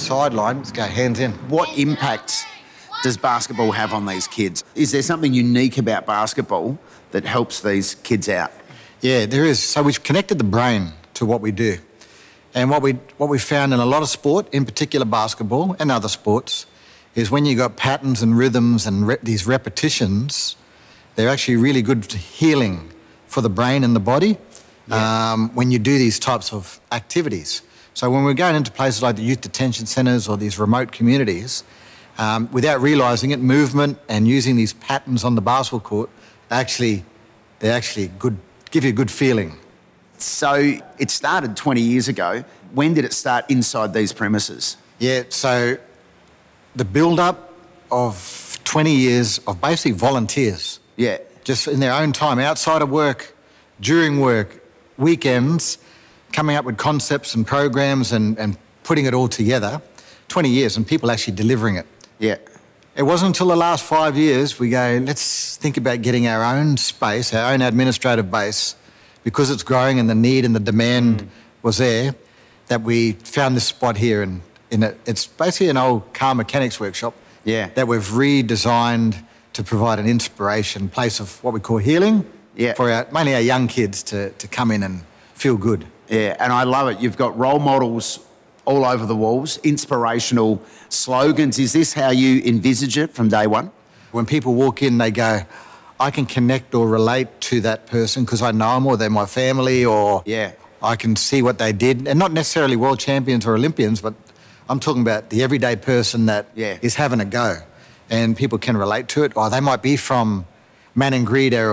sideline. Let's go, hands in. What impact does basketball have on these kids? Is there something unique about basketball that helps these kids out? Yeah, there is. So we've connected the brain to what we do. And what we found in a lot of sport, in particular basketball and other sports, is when you've got patterns and rhythms and these repetitions, they're actually really good healing for the brain and the body when you do these types of activities. So when we're going into places like the youth detention centres or these remote communities, without realising it, movement and using these patterns on the basketball court, they're actually good, give you a good feeling. So it started 20 years ago. When did it start inside these premises? Yeah, so the build-up of 20 years of basically volunteers. Yeah. Just in their own time, outside of work, during work, weekends, coming up with concepts and programs and putting it all together. 20 years and people actually delivering it. Yeah. It wasn't until the last 5 years we go, let's think about getting our own space, our own administrative base, because it's growing and the need and the demand was there, that we found this spot here. And it's basically an old car mechanics workshop that we've redesigned to provide an inspiration, place of what we call healing for mainly our young kids to come in and feel good. Yeah, and I love it. You've got role models all over the walls, inspirational slogans. Is this how you envisage it from day one? When people walk in, they go, I can connect or relate to that person because I know them or they're my family or I can see what they did. And not necessarily world champions or Olympians, but I'm talking about the everyday person that is having a go. And people can relate to it. Or they might be from Maningrida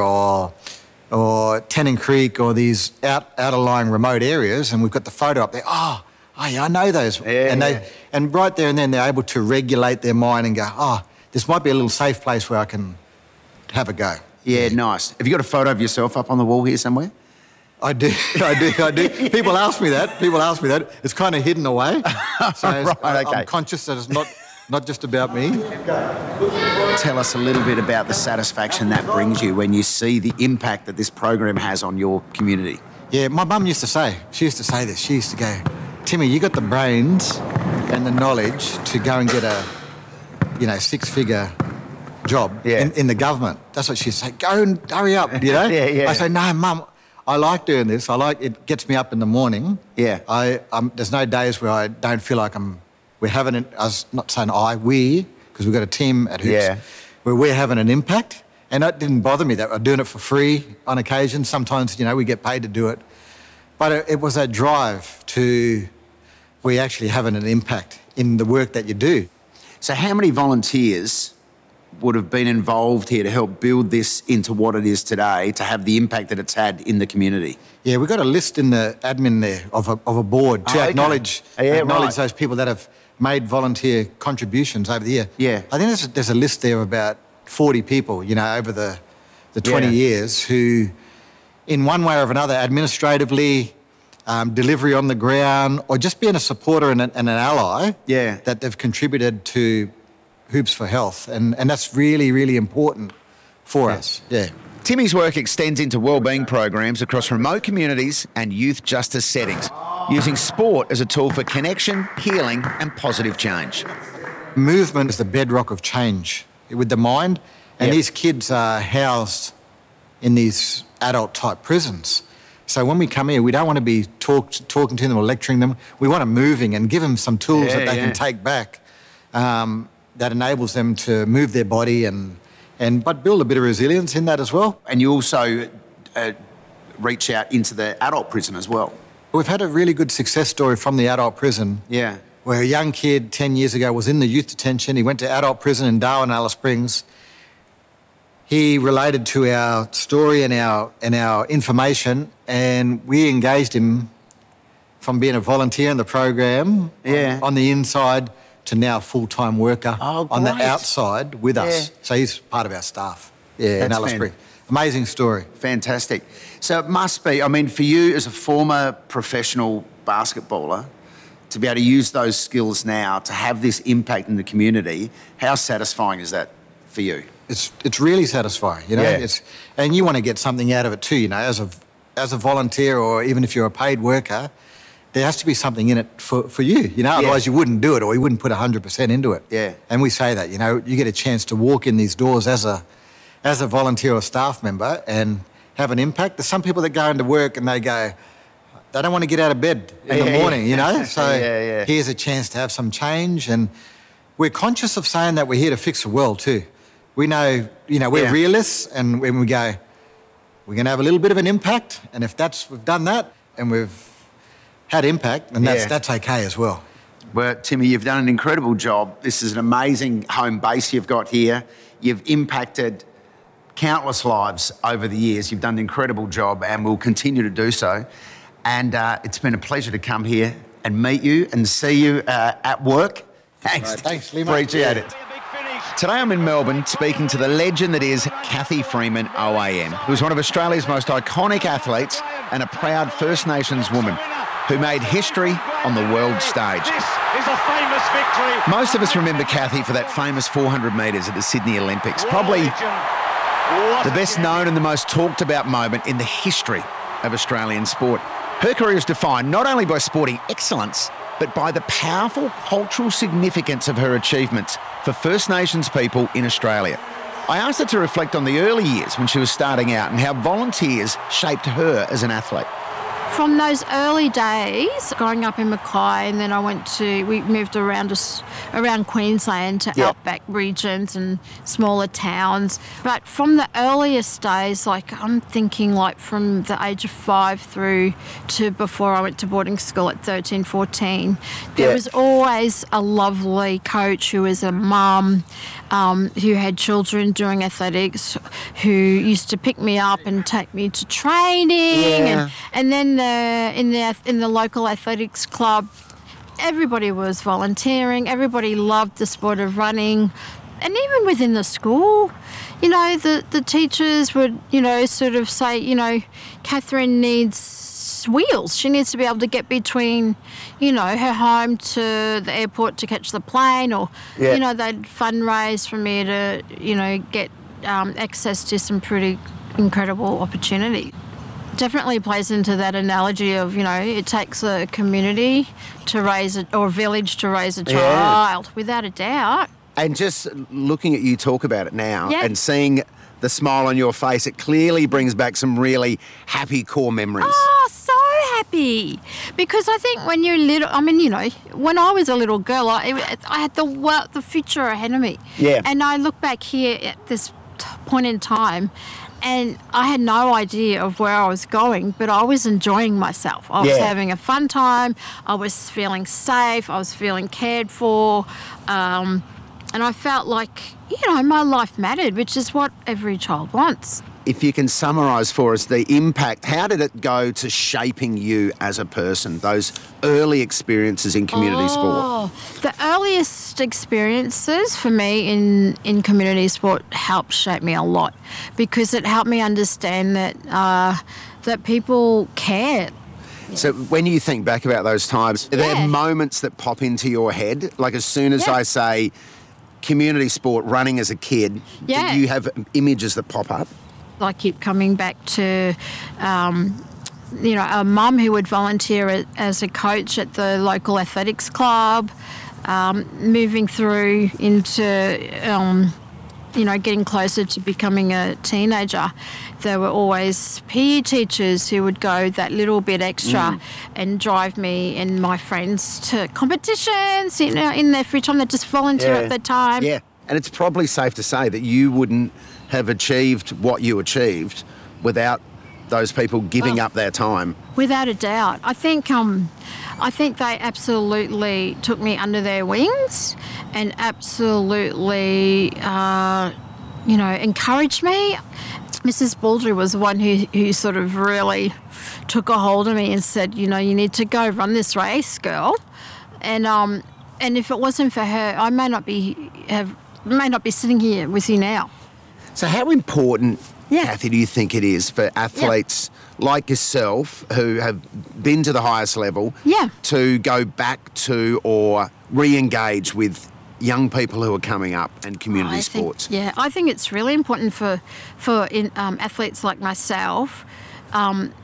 or Tennant Creek or these out-of-lying remote areas, and we've got the photo up there. Oh yeah, I know those. And right there and then they're able to regulate their mind and go, this might be a little safe place where I can have a go. Yeah, nice. Have you got a photo of yourself up on the wall here somewhere? I do. People ask me that. It's kind of hidden away. So I'm conscious that it's not just about me. Tell us a little bit about the satisfaction that brings you when you see the impact that this program has on your community. Yeah, my mum used to say this. She used to go, Timmy, you got the brains and the knowledge to go and get a, six-figure job in the government. That's what she'd say. Go and hurry up, I say, no, Mum, I like doing this. It gets me up in the morning. Yeah. There's no days where I don't feel like we're having it. I was not saying we, because we've got a team at Hoops where we're having an impact. And that didn't bother me that we're doing it for free on occasion. Sometimes, we get paid to do it. But it was that drive to we actually having an impact in the work that you do. So how many volunteers would have been involved here to help build this into what it is today, to have the impact that it's had in the community? Yeah, we've got a list in the admin there of a board to acknowledge those people that have made volunteer contributions over the year. Yeah. I think there's a list there of about 40 people, over the 20 years who, in one way or another, administratively, delivery on the ground, or just being a supporter and an ally, that they've contributed to Hoops for Health. And that's really, really important for us. Yeah. Timmy's work extends into wellbeing programs across remote communities and youth justice settings, using sport as a tool for connection, healing and positive change. Movement is the bedrock of change with the mind, and these kids are housed in these adult-type prisons. So when we come here, we don't want to be talking to them or lecturing them. We want them moving and give them some tools that they can take back that enables them to move their body but build a bit of resilience in that as well. And you also reach out into the adult prison as well. We've had a really good success story from the adult prison. Yeah. Where a young kid 10 years ago was in the youth detention. He went to adult prison in Darwin, Alice Springs. He related to our story and our information, and we engaged him from being a volunteer in the program on the inside to now a full-time worker on the outside with us. So he's part of our staff in Alice Springs. Amazing story. Fantastic. So it must be, for you as a former professional basketballer, to be able to use those skills now to have this impact in the community, how satisfying is that for you? It's really satisfying, and you want to get something out of it too, as a volunteer, or even if you're a paid worker, there has to be something in it for you, otherwise you wouldn't do it, or you wouldn't put 100% into it. Yeah. And we say that, you get a chance to walk in these doors as a volunteer or staff member and have an impact. There's some people that go into work and they don't want to get out of bed in the morning, So here's a chance to have some change. And we're conscious of saying that we're here to fix the world too. We know, we're realists, and when we go, we're going to have a little bit of an impact, and if we've done that and we've had impact, and that's okay as well. Well, Timmy, you've done an incredible job. This is an amazing home base you've got here. You've impacted countless lives over the years. You've done an incredible job and will continue to do so. And it's been a pleasure to come here and meet you and see you at work. Thanks. Right, thanks, Lima. Appreciate it. Today I'm in Melbourne speaking to the legend that is Cathy Freeman OAM, who's one of Australia's most iconic athletes and a proud First Nations woman who made history on the world stage. This is a famous victory. Most of us remember Cathy for that famous 400 metres at the Sydney Olympics, probably the best known and the most talked about moment in the history of Australian sport. Her career is defined not only by sporting excellence, but by the powerful cultural significance of her achievements for First Nations people in Australia. I asked her to reflect on the early years when she was starting out and how volunteers shaped her as an athlete. From those early days, growing up in Mackay, and then we moved around Queensland to outback regions and smaller towns. But from the earliest days, I'm thinking from the age of 5 through to before I went to boarding school at 13, 14, there was always a lovely coach who was a mum, who had children doing athletics, who used to pick me up and take me to training, and then in the local athletics club, everybody was volunteering. Everybody loved the sport of running, and even within the school, the teachers would sort of say, Catherine needs wheels. She needs to be able to get between, her home to the airport to catch the plane, or they'd fundraise for me to get access to some pretty incredible opportunity. Definitely plays into that analogy of, it takes a community to raise or a village to raise a child, without a doubt. And just looking at you talk about it now and seeing the smile on your face, it clearly brings back some really happy core memories. Oh, so happy. Because I think when you're little, when I was a little girl, I had the future ahead of me. Yeah. And I look back here at this point in time, and I had no idea of where I was going, but I was enjoying myself. I was having a fun time. I was feeling safe. I was feeling cared for. And I felt like, my life mattered, which is what every child wants. If you can summarise for us the impact, how did it go to shaping you as a person, those early experiences in community sport? The earliest experiences for me in community sport helped shape me a lot, because it helped me understand that people care. So when you think back about those times, are there moments that pop into your head? Like as soon as I say community sport, running as a kid, do you have images that pop up? I keep coming back to, a mum who would volunteer as a coach at the local athletics club, moving through into, getting closer to becoming a teenager. There were always PE teachers who would go that little bit extra and drive me and my friends to competitions, in their free time. They just volunteer at the time. Yeah, and it's probably safe to say that you wouldn't have achieved what you achieved without those people giving up their time. Without a doubt. I think they absolutely took me under their wings and absolutely, encouraged me. Mrs. Baldry was the one who sort of really took a hold of me and said, you need to go run this race, girl. And if it wasn't for her, I may not be sitting here with you now. So how important, Cathy, do you think it is for athletes like yourself who have been to the highest level to go back to or re-engage with young people who are coming up and community sports? I think it's really important for athletes like myself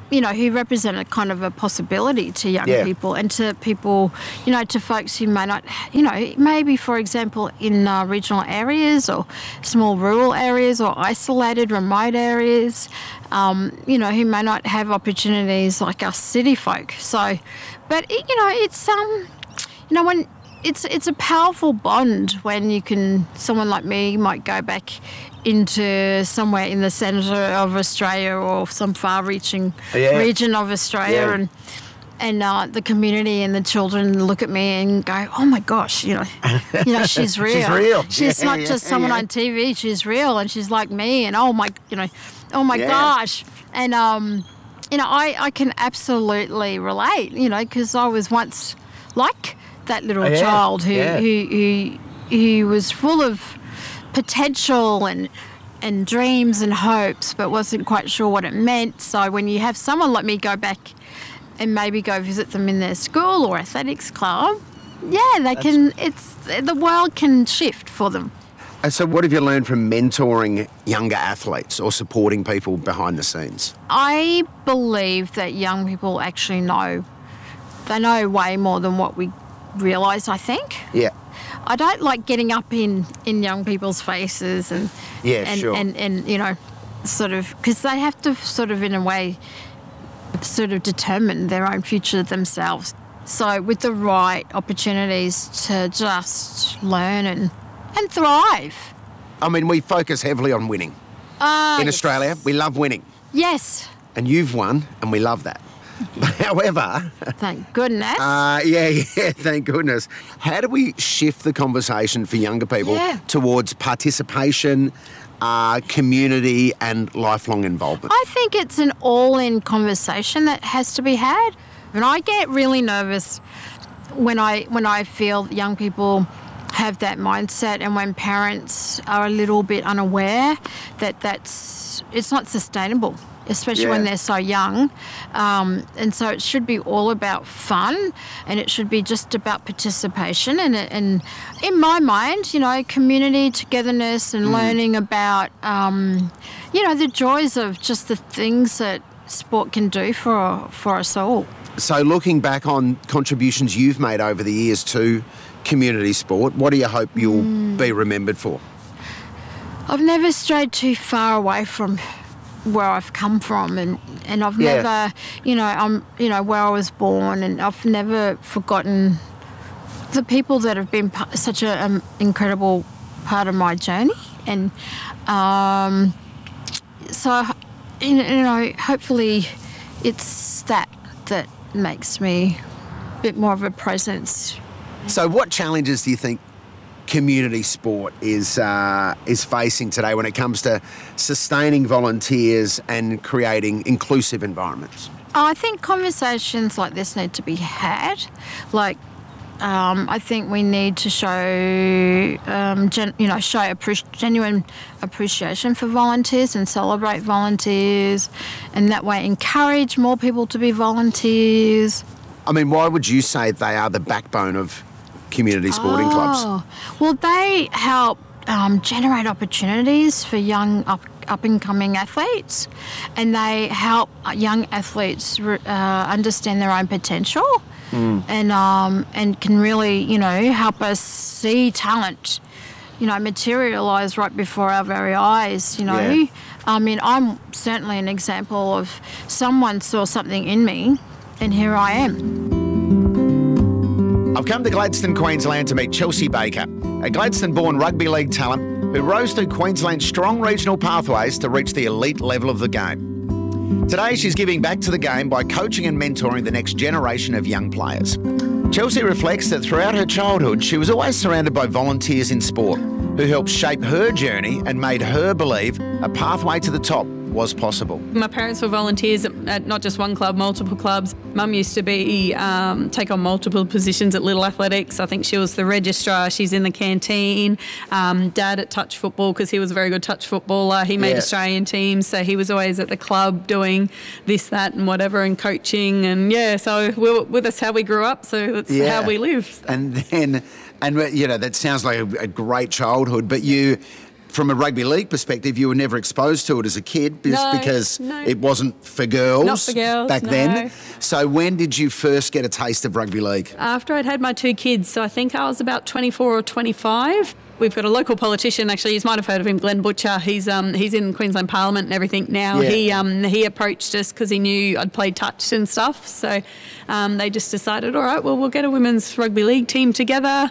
who represented kind of a possibility to young people and to people, to folks who may not, maybe, for example, in regional areas or small rural areas or isolated remote areas, who may not have opportunities like us city folk. So, but, it's, when it's a powerful bond when someone like me might go back into somewhere in the centre of Australia or some far-reaching region of Australia, and the community and the children look at me and go, "Oh my gosh, she's real. She's real. She's not just someone on TV. She's real, and she's like me. And oh my gosh." And I can absolutely relate. Because I was once like that little child who was full of potential and dreams and hopes, but wasn't quite sure what it meant. So when you have someone like me go back and maybe go visit them in their school or athletics club, the world can shift for them. And so what have you learned from mentoring younger athletes or supporting people behind the scenes? I believe that young people actually know way more than what we realise, I think. Yeah. I don't like getting up in young people's faces and sort of, because they have to sort of, in a way, sort of determine their own future themselves. So with the right opportunities to just learn and thrive. I mean, we focus heavily on winning. In Australia, we love winning. Yes. And you've won, and we love that. However... Thank goodness. Thank goodness. How do we shift the conversation for younger people towards participation, community and lifelong involvement? I think it's an all-in conversation that has to be had. And I get really nervous when I feel young people have that mindset, and when parents are a little bit unaware that it's not sustainable, especially when they're so young. And so it should be all about fun, and it should be just about participation. And in my mind, community, togetherness, and learning about, the joys of just the things that sport can do for us all. So looking back on contributions you've made over the years to community sport, what do you hope you'll be remembered for? I've never strayed too far away from where I've come from, and I've never, I'm, where I was born, and I've never forgotten the people that have been such an incredible part of my journey. And so, hopefully it's that makes me a bit more of a presence. So what challenges do you think community sport is facing today when it comes to sustaining volunteers and creating inclusive environments? I think conversations like this need to be had. I think we need to show, genuine appreciation for volunteers and celebrate volunteers, and that way encourage more people to be volunteers. I mean, why would you say they are the backbone of community sporting clubs? Well, they help generate opportunities for young up-and-coming athletes, and they help young athletes understand their own potential, and can really, help us see talent, materialise right before our very eyes, I mean, I'm certainly an example of someone saw something in me, and here I am. I've come to Gladstone, Queensland to meet Chelsea Baker, a Gladstone-born rugby league talent who rose through Queensland's strong regional pathways to reach the elite level of the game. Today, she's giving back to the game by coaching and mentoring the next generation of young players. Chelsea reflects that throughout her childhood, she was always surrounded by volunteers in sport who helped shape her journey and made her believe a pathway to the top was possible. My parents were volunteers at not just one club, multiple clubs. Mum used to take on multiple positions at Little Athletics. I think she was the registrar. She's in the canteen. Dad at touch football, because he was a very good touch footballer. He made Australian teams, so he was always at the club doing this, that and whatever, and coaching. And so that's how we grew up, so that's how we live. And that sounds like a great childhood, but from a rugby league perspective, you were never exposed to it as a kid because it wasn't for girls, Not for girls back then. So when did you first get a taste of rugby league? After I'd had my 2 kids, so I think I was about 24 or 25. We've got a local politician, actually, you might have heard of him, Glenn Butcher. He's in Queensland Parliament and everything now. Yeah. He approached us because he knew I'd played touch and stuff. So they just decided, all right, well, we'll get a women's rugby league team together.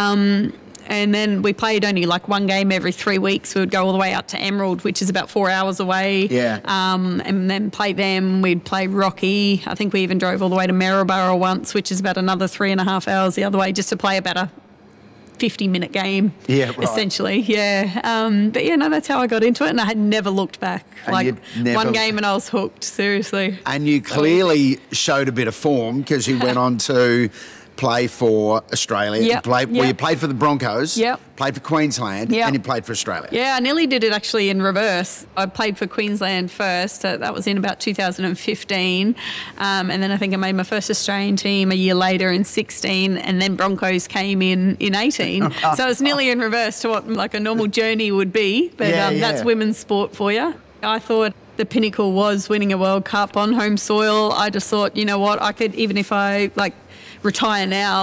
And then we played only like 1 game every 3 weeks. We would go all the way out to Emerald, which is about 4 hours away. Yeah. And then play them. We'd play Rocky. I think we even drove all the way to Maryborough once, which is about another 3.5 hours the other way, just to play about a 50-minute game, essentially. Yeah. But, yeah, no, that's how I got into it, and I had never looked back. One game and I was hooked, seriously. And you clearly showed a bit of form because you went on to play for Australia. Yep. You played for the Broncos, Yep. played for Queensland, and you played for Australia. Yeah, I nearly did it actually in reverse. I played for Queensland first. That was in about 2015. And then I think I made my first Australian team a year later in 16, and then Broncos came in 18. So it's nearly in reverse to what like a normal journey would be. But that's women's sport for you. I thought the pinnacle was winning a World Cup on home soil. I just thought, you know what, I could, even if I retire now,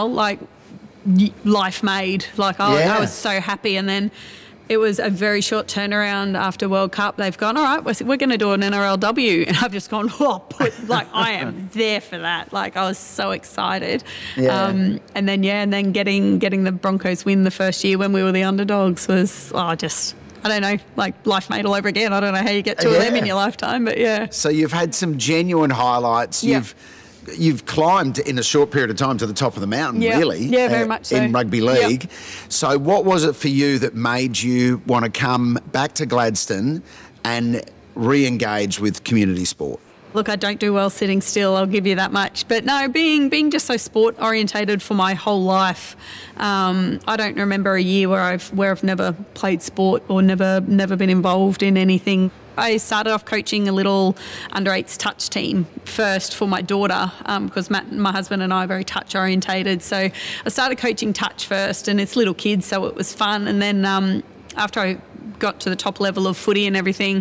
life made. I was so happy. And then it was a very short turnaround after World Cup. They've gone, all right, we're going to do an NRLW. And I've just gone, I am there for that. I was so excited. Yeah. And then getting the Broncos win the first year when we were the underdogs was I don't know, life made all over again. I don't know how you get 2 of them in your lifetime, but yeah. So you've had some genuine highlights. You've climbed in a short period of time to the top of the mountain, really. Yeah, very much so. In rugby league. Yep. So what was it for you that made you want to come back to Gladstone and re-engage with community sport? Look, I don't do well sitting still, I'll give you that much. But no, being just so sport-orientated for my whole life, I don't remember a year where I've never played sport or never been involved in anything. I started off coaching a little under-8s touch team first for my daughter because my husband and I are very touch-orientated. So I started coaching touch first, and it's little kids, so it was fun. And then after I got to the top level of footy and everything,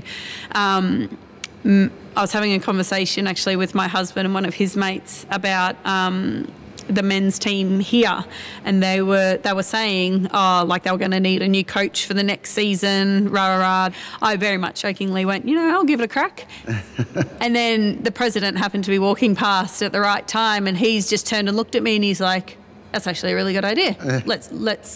I was having a conversation actually with my husband and one of his mates about the men's team here, and they were saying they were going to need a new coach for the next season, rah. I very much jokingly went, I'll give it a crack. And then the president happened to be walking past at the right time, and he's just turned and looked at me and he's like, that's actually a really good idea. Let's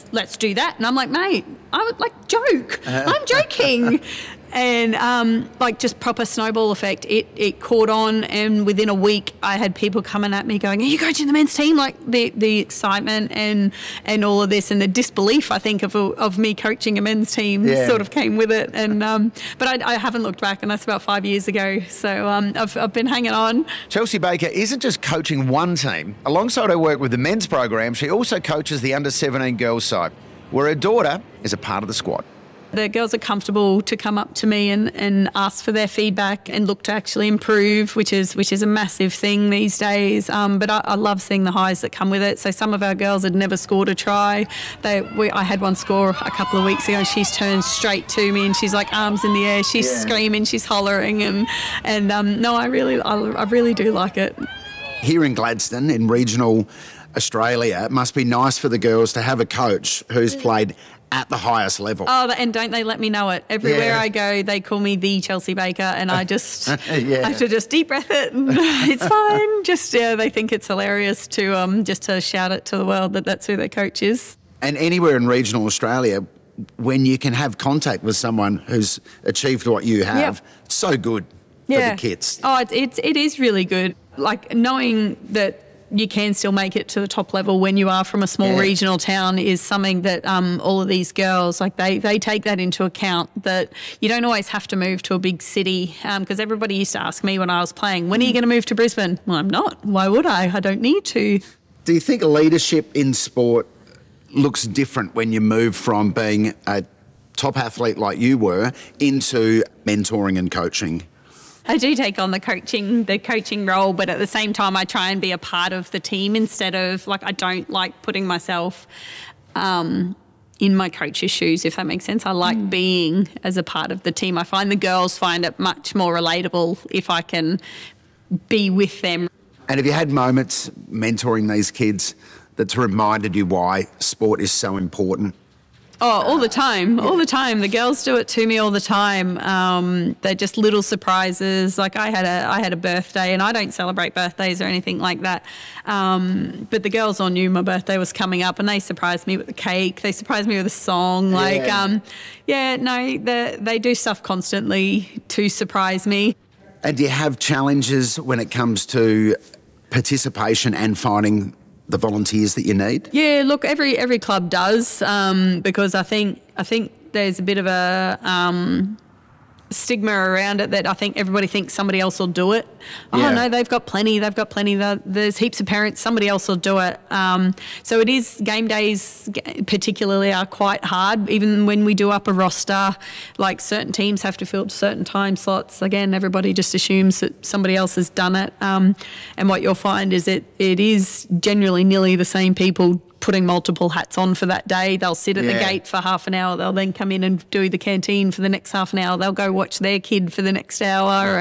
do that. And I'm like, mate, I would joke. I'm joking. And just proper snowball effect. It caught on, and within a week I had people coming at me going, are you coaching the men's team? The excitement and all of this, and the disbelief, I think, of me coaching a men's team sort of came with it. And but I haven't looked back, and that's about 5 years ago. So I've been hanging on. Chelsea Baker isn't just coaching one team. Alongside her work with the men's program, she also coaches the under-17 girls side, where her daughter is a part of the squad. The girls are comfortable to come up to me and ask for their feedback and look to actually improve, which is a massive thing these days. But I love seeing the highs that come with it. So some of our girls had never scored a try. I had one score a couple of weeks ago, and she's turned straight to me and she's like arms in the air, she's screaming, she's hollering, and no, I really do like it. Here in Gladstone, in regional Australia, it must be nice for the girls to have a coach who's played at the highest level. Oh, and don't they let me know it. Everywhere I go, they call me the Chelsea Baker, and I just I have to just deep breath it, and it's fine. They think it's hilarious to just to shout it to the world that that's who their coach is. And anywhere in regional Australia, when you can have contact with someone who's achieved what you have, it's so good for the kids. Oh, it is really good. Knowing that you can still make it to the top level when you are from a small regional town is something that all of these girls, they take that into account, that you don't always have to move to a big city, because everybody used to ask me when I was playing, when are you going to move to Brisbane? Well, I'm not. Why would I? I don't need to. Do you think leadership in sport looks different when you move from being a top athlete like you were into mentoring and coaching? I do take on the coaching role, but at the same time I try and be a part of the team instead of I don't like putting myself in my coach's shoes, if that makes sense. I like being as a part of the team. I find the girls find it much more relatable if I can be with them. And have you had moments mentoring these kids that's reminded you why sport is so important? Oh, all the time, all the time. The girls do it to me all the time. They're just little surprises. Like I had a birthday, and I don't celebrate birthdays or anything like that. But the girls all knew my birthday was coming up, and they surprised me with a cake. They surprised me with a song. They do stuff constantly to surprise me. And do you have challenges when it comes to participation and finding the volunteers that you need? Yeah, look, every club does, because I think there's a bit of a stigma around it that I think everybody thinks somebody else will do it. Yeah. Oh no, they've got plenty. There's heaps of parents. Somebody else will do it. So it is, game days particularly are quite hard. Even when we do up a roster, like certain teams have to fill certain time slots. Again, everybody just assumes that somebody else has done it. And what you'll find is it is generally nearly the same people putting multiple hats on for that day. They'll sit at the gate for half an hour. They'll then come in and do the canteen for the next half an hour. They'll go watch their kid for the next hour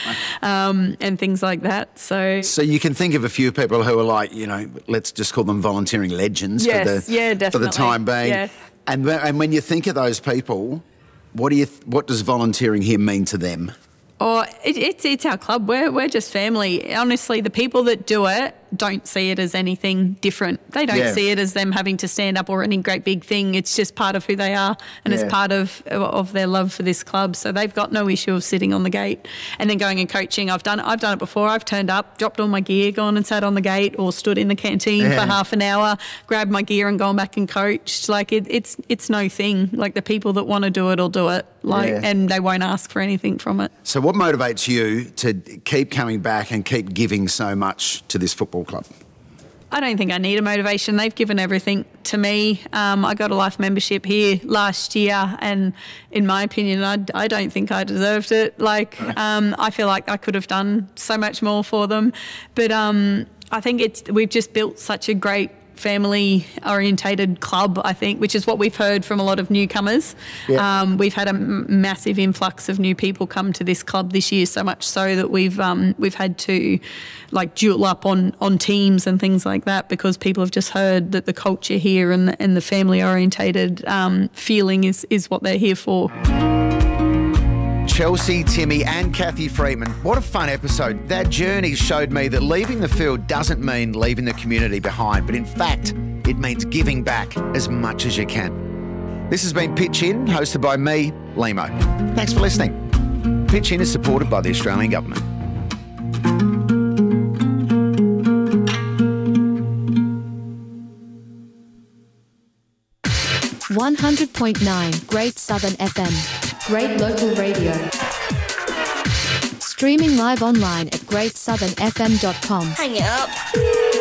and things like that. So you can think of a few people who are like, let's just call them volunteering legends for the time being. Yes. And when you think of those people, what does volunteering here mean to them? Oh, it's our club. We're just family. Honestly, the people that do it don't see it as anything different. They don't see it as them having to stand up or any great big thing. It's just part of who they are, and it's part of their love for this club. So they've got no issue of sitting on the gate and then going and coaching. I've done it before. I've turned up, dropped all my gear, gone and sat on the gate, or stood in the canteen for half an hour, grabbed my gear and gone back and coached. Like it's no thing. Like the people that want to do it will do it. And they won't ask for anything from it. So what motivates you to keep coming back and keep giving so much to this football club? I don't think I need a motivation. They've given everything to me. I got a life membership here last year, and in my opinion, I don't think I deserved it. I feel like I could have done so much more for them. But I think we've just built such a great family-orientated club, I think, which is what we've heard from a lot of newcomers. Yeah. We've had a massive influx of new people come to this club this year, so much so that we've had to duel up on teams and things like that, because people have just heard that the culture here and the family-orientated feeling is what they're here for. Chelsea, Timmy and Kathy Freeman, what a fun episode. That journey showed me that leaving the field doesn't mean leaving the community behind, but in fact, it means giving back as much as you can. This has been Pitch In, hosted by me, Limo. Thanks for listening. Pitch In is supported by the Australian Government. 100.9 Great Southern FM. Great local radio. Streaming live online at greatsouthernfm.com. Hang it up.